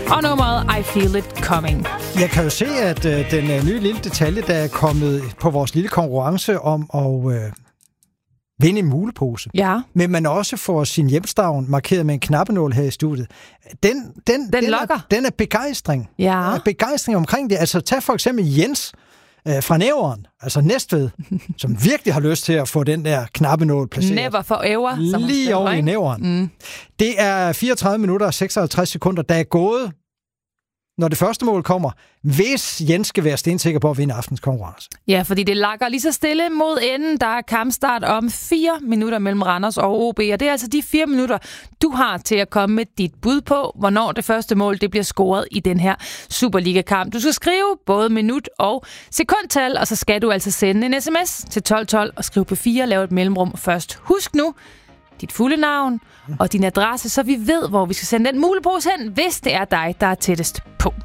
og nummeret I Feel It Coming. Jeg kan jo se, at den nye lille detalje, der er kommet på vores lille konkurrence om at vinde en mulepose. Ja. Men man også får sin hjemstavn markeret med en knappenål her i studiet. Den lokker. Den er begejstring. Ja. Der er begejstring omkring det. Altså tag for eksempel Jens fra Nævren, altså Næstved, som virkelig har lyst til at få den der knappenål placeret. Never forever. Lige over i Nævren. Mm. Det er 34 minutter og 56 sekunder, der er gået, når det første mål kommer, hvis Jens skal være stensikker på at vinde aftens konkurrence. Ja, fordi det lakker lige så stille mod enden. Der er kampstart om 4 minutter mellem Randers og OB, og det er altså de 4 minutter, du har til at komme med dit bud på, hvornår det første mål det bliver scoret i den her Superliga-kamp. Du skal skrive både minut og sekundtal, og så skal du altså sende en sms til 1212 og skrive på 4, lave et mellemrum først. Husk nu dit fulde navn og din adresse, så vi ved, hvor vi skal sende den mulepose hen, hvis det er dig, der er tættest på.